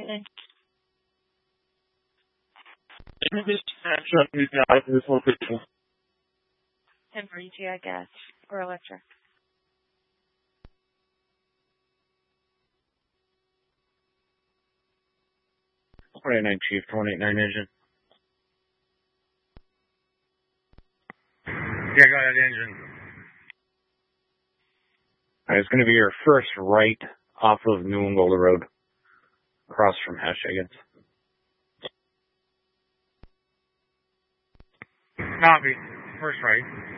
Temporary, I guess, or electric. 29 Chief, 289 engine. Yeah, go ahead, engine. Alright, it's going to be your first right off of New Angola Road, across from Hashagans. Copy. First right.